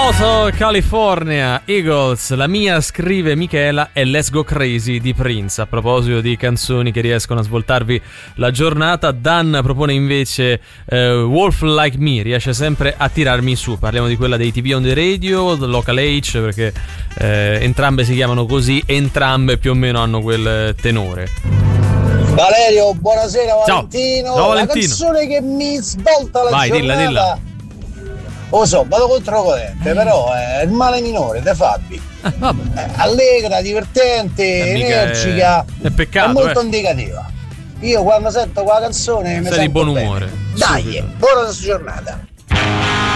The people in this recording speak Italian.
Hotel California, Eagles, la mia scrive Michela e Let's Go Crazy di Prince. A proposito di canzoni che riescono a svoltarvi la giornata, Dan propone invece Wolf Like Me, riesce sempre a tirarmi su. Parliamo di quella dei TV on the Radio, Local H, perché entrambe si chiamano così, entrambe più o meno hanno quel tenore. Valerio, buonasera Valentino. Ciao Valentino. La canzone che mi svolta la giornata. Dilla. Lo so, vado controcorrente, però è il male minore de Fabi. Allegra, divertente, energica. È peccato. È molto indicativa. Io quando sento quella canzone mi sei di buon bene. umore. Dai, subito. buona giornata.